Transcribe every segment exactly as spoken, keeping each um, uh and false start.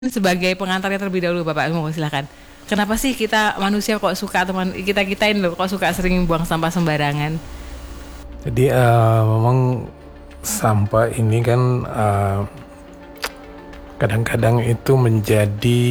Sebagai pengantarnya terlebih dahulu Bapak, mau silakan. Kenapa sih kita manusia kok suka teman kita kita ini loh kok suka sering buang sampah sembarangan? Jadi uh, memang sampah ini kan uh, kadang-kadang itu menjadi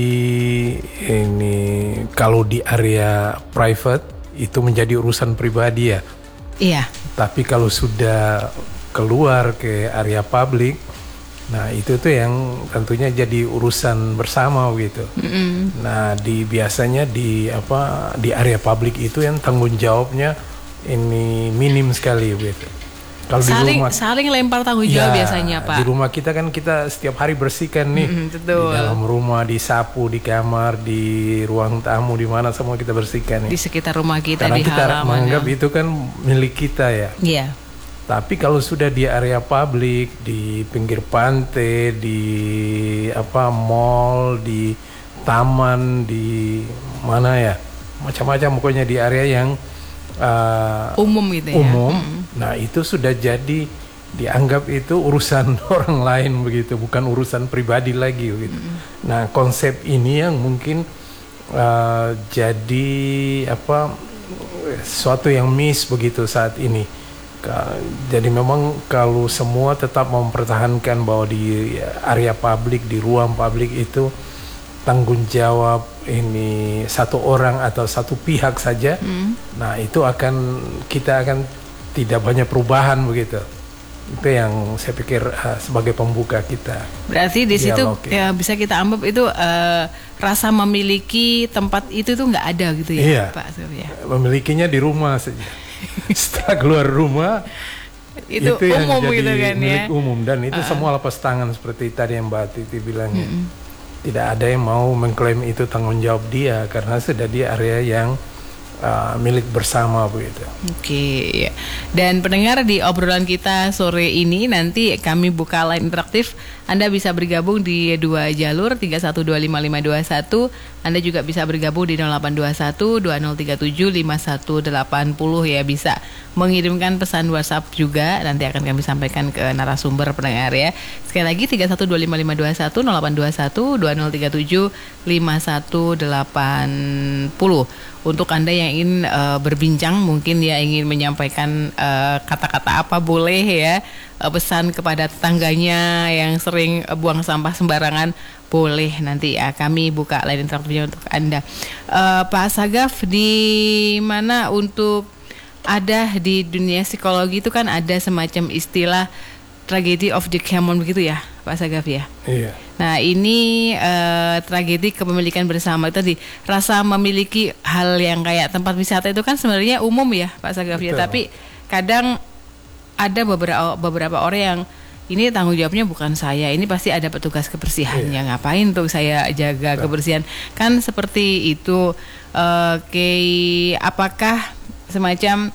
ini kalau di area private itu menjadi urusan pribadi ya. Iya. Tapi kalau sudah keluar ke area publik, nah itu tuh yang tentunya jadi urusan bersama gitu. Mm-hmm. Nah di biasanya di apa di area publik itu yang tanggung jawabnya ini minim sekali gitu. Kalau di rumah saling lempar tanggung jawab ya, biasanya Pak. Di rumah kita kan kita setiap hari bersihkan nih. Mm-hmm, betul. Di dalam rumah, disapu, di kamar, di ruang tamu, di mana semua kita bersihkan. Di sekitar rumah kita, karena di kita halaman. menganggap itu kan milik kita ya. Iya. Yeah. Tapi kalau sudah di area publik, di pinggir pantai, di apa mall, di taman, di mana ya, macam-macam pokoknya di area yang uh, umum gitu ya. Umum. Mm-hmm. Nah itu sudah jadi dianggap itu urusan orang lain begitu, bukan urusan pribadi lagi begitu. Mm-hmm. Nah konsep ini yang mungkin uh, jadi apa sesuatu yang miss begitu saat ini. Jadi memang kalau semua tetap mempertahankan bahwa di area publik, di ruang publik itu tanggung jawab ini satu orang atau satu pihak saja, hmm. nah itu akan kita akan tidak banyak perubahan begitu. Itu yang saya pikir uh, sebagai pembuka kita. Berarti di situ ya bisa kita anggap itu uh, rasa memiliki tempat itu tuh nggak ada gitu ya, iya. Pak Surya. Memilikinya di rumah saja. Setelah keluar rumah itu, itu yang umum jadi gitu kan, milik ya? umum dan itu uh-uh. semua lepas tangan seperti tadi yang Mbak Titi bilangnya. Mm-hmm. Tidak ada yang mau mengklaim itu tanggung jawab dia karena sudah di area yang uh, milik bersama begitu. Oke, ya. Dan pendengar, di obrolan kita sore ini nanti kami buka line interaktif. Anda bisa bergabung di dua jalur tiga satu dua lima lima dua satu. Anda juga bisa bergabung di nol delapan dua satu dua nol tiga tujuh lima satu delapan nol ya, bisa mengirimkan pesan WhatsApp juga, nanti akan kami sampaikan ke narasumber pendengar ya. Sekali lagi tiga satu dua lima lima dua satu nol delapan dua satu dua nol tiga tujuh lima satu delapan nol. Untuk Anda yang ingin uh, berbincang, mungkin ya ingin menyampaikan uh, kata-kata apa boleh ya, uh, pesan kepada tetangganya yang sering uh, buang sampah sembarangan, boleh nanti ya kami buka line interaktifnya untuk Anda. Uh, Pak Sagaf, di mana untuk ada di dunia psikologi itu kan ada semacam istilah tragedy of the common begitu ya Pak Sagaf ya. Iya. Nah ini uh, tragedi kepemilikan bersama itu tadi, rasa memiliki hal yang kayak tempat wisata itu kan sebenarnya umum ya Pak Sagaf ya, tapi kadang ada beberapa beberapa orang yang ini tanggung jawabnya bukan saya, ini pasti ada petugas kebersihan yeah. yang ngapain tuh saya jaga Betul. kebersihan kan seperti itu. Uh, Oke, apakah semacam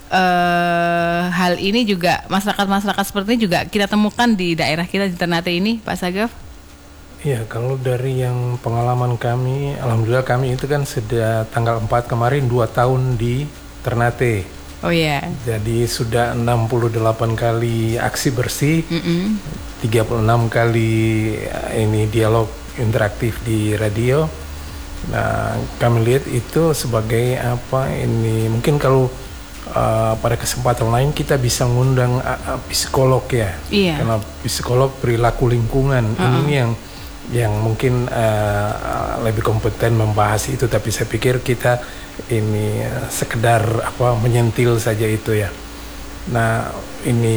uh, hal ini juga masyarakat-masyarakat seperti ini juga kita temukan di daerah kita di Ternate ini Pak Sagaf? Iya, kalau dari yang pengalaman kami, alhamdulillah kami itu kan sudah tanggal empat kemarin dua tahun di Ternate. Oh iya. Yeah. Jadi sudah enam puluh delapan kali aksi bersih, Mm-mm. tiga puluh enam kali ini dialog interaktif di radio. Nah, kami lihat itu sebagai apa ini mungkin kalau uh, pada kesempatan lain kita bisa ngundang uh, psikolog ya. Yeah. Karena psikolog perilaku lingkungan uh-uh. ini yang yang mungkin uh, lebih kompeten membahas itu, tapi saya pikir kita ini uh, sekedar apa menyentil saja itu ya. Nah ini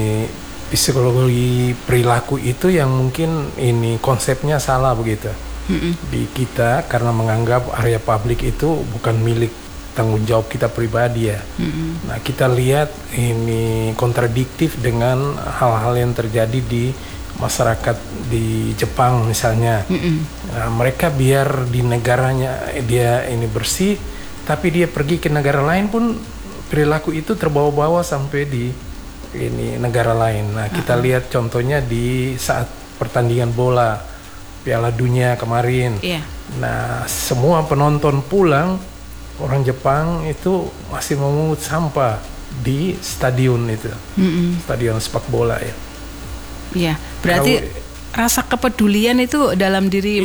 psikologi perilaku itu yang mungkin ini konsepnya salah begitu Mm-mm. di kita karena menganggap area publik itu bukan milik tanggung jawab kita pribadi ya. Mm-mm. Nah kita lihat ini kontradiktif dengan hal-hal yang terjadi di masyarakat di Jepang misalnya. Nah, mereka biar di negaranya dia ini bersih, tapi dia pergi ke negara lain pun perilaku itu terbawa-bawa sampai di ini negara lain. Nah kita uh-huh. lihat contohnya di saat pertandingan bola Piala Dunia kemarin. Yeah. Nah semua penonton pulang, orang Jepang itu masih memungut sampah di stadion itu, Mm-mm. stadion sepak bola ya. Iya, berarti rasa kepedulian itu dalam diri